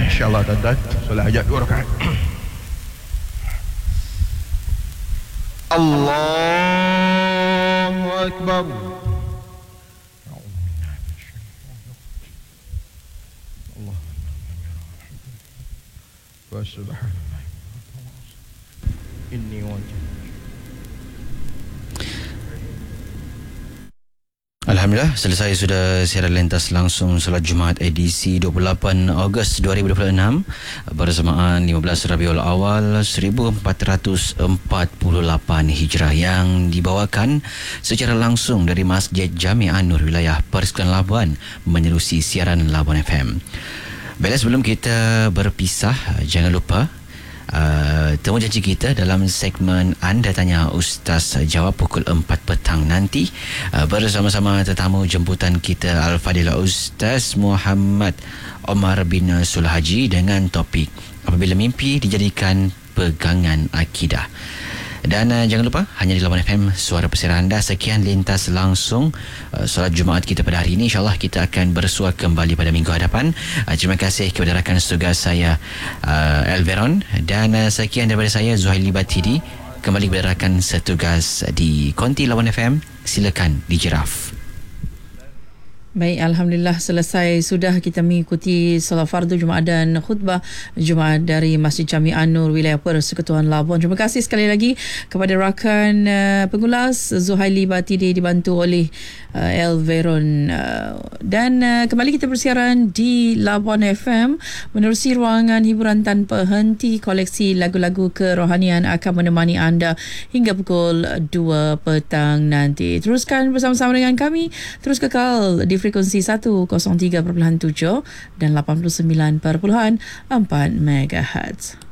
InsyaAllah tuan-tuan, solat hajat 2 rakaat. Allahu Akbar. Subhanallah. Inni wajib. Alhamdulillah, selesai sudah siaran lintas langsung solat Jumaat edisi 28 Ogos 2026 bersamaan 15 Rabiul Awal 1448 Hijrah yang dibawakan secara langsung dari Masjid Jami' An-Nur wilayah Persekutuan Labuan menerusi siaran Labuan FM. Baiklah, sebelum kita berpisah, jangan lupa temu janji kita dalam segmen Anda Tanya Ustaz Jawab pukul 4 petang nanti bersama-sama tetamu jemputan kita Al-Fadhil Ustaz Muhammad Omar bin Sulhaji dengan topik apabila mimpi dijadikan pegangan akidah. Dan jangan lupa, hanya di Labuan FM, suara persiaran anda. Sekian lintas langsung solat Jumaat kita pada hari ini. InsyaAllah kita akan bersua kembali pada minggu hadapan. Terima kasih kepada rakan setugas saya Elveron. Dan sekian daripada saya Zuhaili Batidi. Kembali kepada rakan setugas di Konti Labuan FM. Silakan di Jiraf. Baik, Alhamdulillah selesai sudah kita mengikuti solat fardu Jumaat dan khutbah Jumaat dari Masjid Jami' An-Nur wilayah Persekutuan Labuan. Terima kasih sekali lagi kepada rakan pengulas Zuhaili Batidi dibantu oleh Elveron. Dan kembali kita bersiaran di Labuan FM menerusi ruangan hiburan tanpa henti. Koleksi lagu-lagu kerohanian akan menemani anda hingga pukul 2 petang nanti. Teruskan bersama-sama dengan kami. Terus kekal di frekuensi 103.7 dan 89.4 MHz.